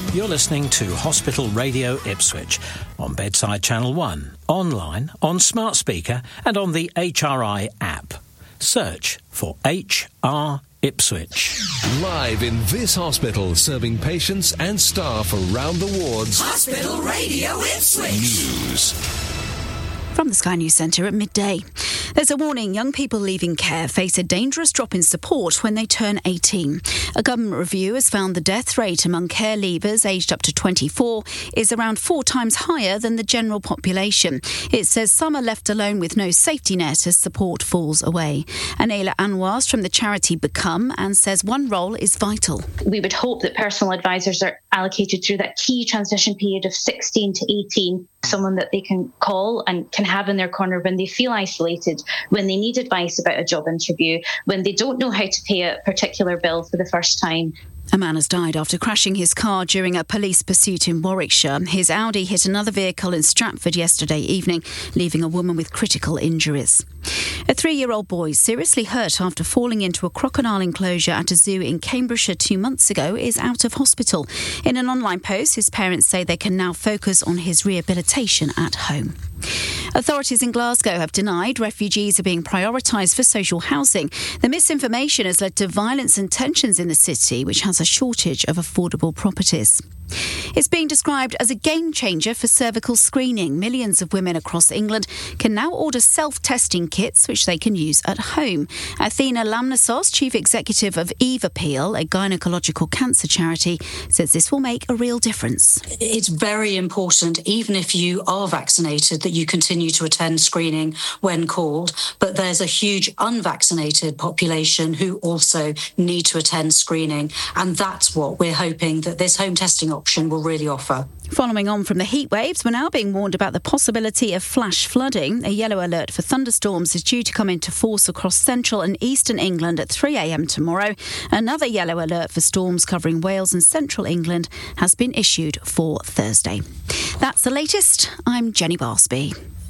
You're listening to Hospital Radio Ipswich on Bedside Channel 1, online, on smart speaker and on the HRI app. Search for HR Ipswich. Live in this hospital, serving patients and staff around the wards. Hospital Radio Ipswich. News. From the Sky News Centre at midday. There's a warning young people leaving care face a dangerous drop in support when they turn 18. A government review has found the death rate among care leavers aged up to 24 is around 4 times higher than the general population. It says some are left alone with no safety net as support falls away. Anela Anwars from the charity Become and says one role is vital. We would hope that personal advisors are allocated through that key transition period of 16 to 18, someone that they can call and can have in their corner when they feel isolated, when they need advice about a job interview, when they don't know how to pay a particular bill for the first time. A man has died after crashing his car during a police pursuit in Warwickshire. His Audi hit another vehicle in Stratford yesterday evening, leaving a woman with critical injuries. A 3-year-old boy seriously hurt after falling into a crocodile enclosure at a zoo in Cambridgeshire 2 months ago is out of hospital. In an online post, his parents say they can now focus on his rehabilitation at home. Authorities in Glasgow have denied refugees are being prioritised for social housing. The misinformation has led to violence and tensions in the city, which has a shortage of affordable properties. It's being described as a game changer for cervical screening. Millions of women across England can now order self-testing kits which they can use at home. Athena Lamnasos, chief executive of Eve Appeal, a gynecological cancer charity, says this will make a real difference. It's very important, even if you are vaccinated, that you continue to attend screening when called. But there's a huge unvaccinated population who also need to attend screening. And that's what we're hoping that this home testing option will really offer. Following on from the heat waves, we're now being warned about the possibility of flash flooding. A yellow alert for thunderstorms is due to come into force across central and eastern England at 3 a.m. tomorrow. Another yellow alert for storms covering Wales and central England has been issued for Thursday. That's the latest. I'm Jenny Barsby.